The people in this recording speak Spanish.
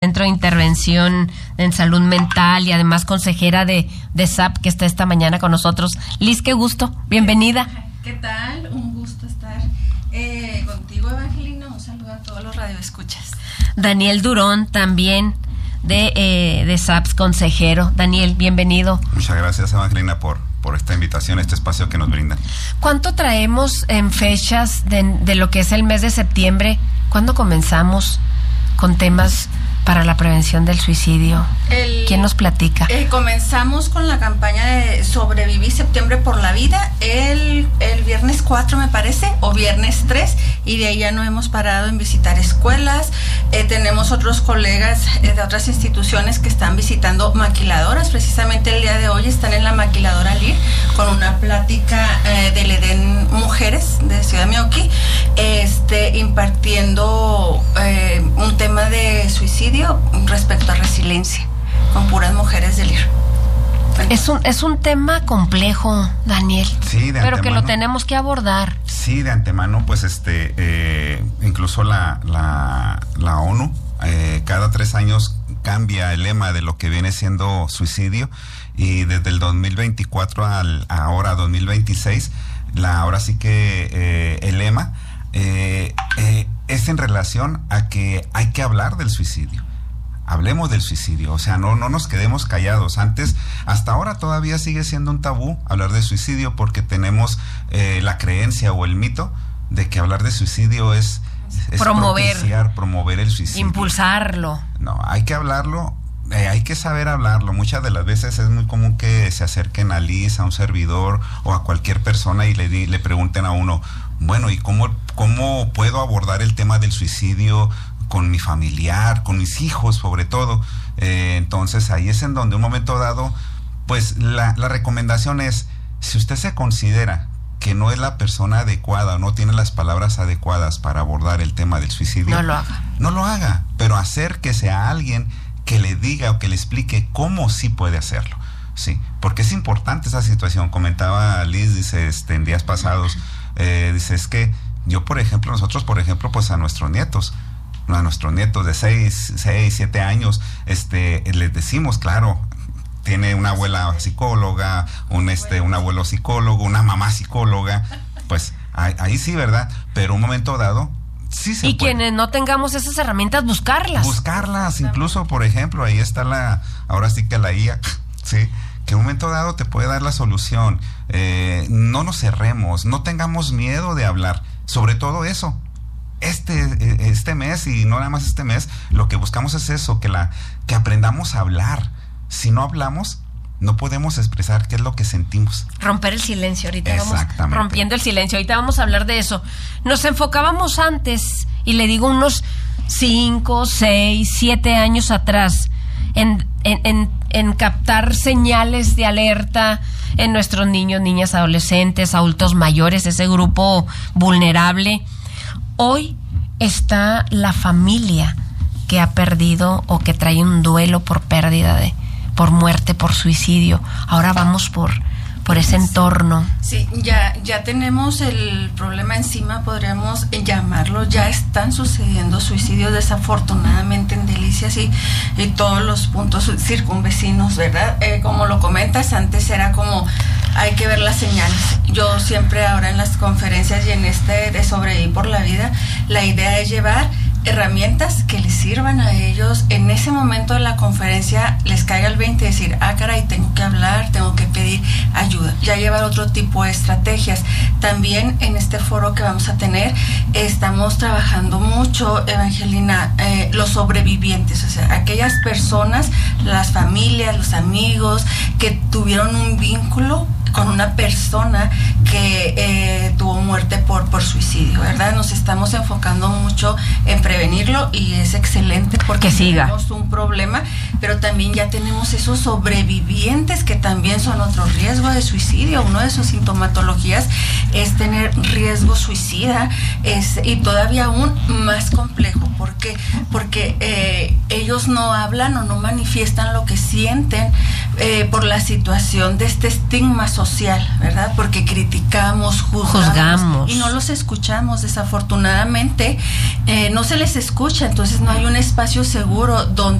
Centro de Intervención en Salud Mental y además consejera de SAP, que está esta mañana con nosotros. Liz, qué gusto, bienvenida. ¿Qué tal? Un gusto estar contigo, Evangelina. Un saludo a todos los radioescuchas. Daniel Durón, también de SAP, consejero. Daniel, bienvenido. Muchas gracias, Evangelina, por esta invitación, este espacio que nos brindan. ¿Cuánto traemos en fechas de lo que es el mes de septiembre? ¿Cuándo comenzamos con temas para la prevención del suicidio? ¿Quién nos platica? Comenzamos con la campaña de Sobreviví Septiembre por la Vida el viernes 4, me parece, o viernes 3, y de ahí ya no hemos parado en visitar escuelas. Tenemos otros colegas de otras instituciones que están visitando maquiladoras. Precisamente el día de hoy están en la maquiladora LIR con una plática del EDEN Mujeres de Ciudad Mioqui, impartiendo un tema de suicidio respecto a resiliencia con puras mujeres del IR. Es un tema complejo, Daniel, sí, de pero antemano, que lo tenemos que abordar. Sí, de antemano, pues incluso la ONU cada 3 años cambia el lema de lo que viene siendo suicidio, y desde el 2024 ahora 2026, ahora sí que el lema es en relación a que hay que hablar del suicidio. Hablemos del suicidio, o sea, no nos quedemos callados. Hasta ahora todavía sigue siendo un tabú hablar de suicidio, porque tenemos la creencia o el mito de que hablar de suicidio es promover el suicidio. Impulsarlo. No, hay que hablarlo, hay que saber hablarlo. Muchas de las veces es muy común que se acerquen a Liz, a un servidor o a cualquier persona y le pregunten a uno, bueno, ¿y cómo puedo abordar el tema del suicidio con mi familiar, con mis hijos sobre todo? Entonces ahí es en donde un momento dado, pues la recomendación es, si usted se considera que no es la persona adecuada o no tiene las palabras adecuadas para abordar el tema del suicidio, no lo haga. No lo haga, pero acérquese a alguien que le diga o que le explique cómo sí puede hacerlo. Sí, porque es importante esa situación. Comentaba Liz, dice, en días pasados, dice, es que nosotros, por ejemplo, pues a nuestros nietos de 6, 7 años, les decimos, claro, tiene una abuela psicóloga, un abuelo psicólogo, una mamá psicóloga, pues ahí sí, ¿verdad? Pero un momento dado, sí se puede. Y quienes no tengamos esas herramientas, buscarlas. Incluso, por ejemplo, ahí está ahora sí que la IA, sí, que en un momento dado te puede dar la solución. No nos cerremos, no tengamos miedo de hablar, sobre todo eso. Este mes, y no nada más este mes, lo que buscamos es eso, que aprendamos a hablar. Si no hablamos, no podemos expresar qué es lo que sentimos. Romper el silencio, ahorita vamos rompiendo el silencio, ahorita vamos a hablar de eso. Nos enfocábamos antes, y le digo unos 5, 6, 7 años atrás, en captar señales de alerta en nuestros niños, niñas, adolescentes, adultos mayores, ese grupo vulnerable. Hoy está la familia que ha perdido o que trae un duelo por pérdida, por muerte, por suicidio. Ahora vamos por ese entorno. Sí, ya tenemos el problema encima, podríamos llamarlo. Ya están sucediendo suicidios desafortunadamente en Delicias y todos los puntos circunvecinos, ¿verdad? Como lo comentas, antes era como hay que ver las señales. Yo siempre ahora en las conferencias y en de Sobrevivir por la Vida, la idea es llevar herramientas que les sirvan a ellos en ese momento de la conferencia, les caiga el 20 y decir, caray, tengo que hablar, tengo que pedir ayuda, ya llevar otro tipo de estrategias. También en este foro que vamos a tener, estamos trabajando mucho, Evangelina, los sobrevivientes, o sea, aquellas personas, las familias, los amigos que tuvieron un vínculo con una persona que tuvo muerte por suicidio, ¿verdad? Nos estamos enfocando mucho en prevenirlo y es excelente porque tenemos un problema, pero también ya tenemos esos sobrevivientes que también son otro riesgo de suicidio. Uno de sus sintomatologías es tener riesgo suicida, y todavía aún más complejo. ¿Por qué? Porque ellos no hablan o no manifiestan lo que sienten por la situación de este estigma social, ¿verdad? Porque criticamos, juzgamos y no los escuchamos. Desafortunadamente no se les escucha, entonces no hay un espacio seguro donde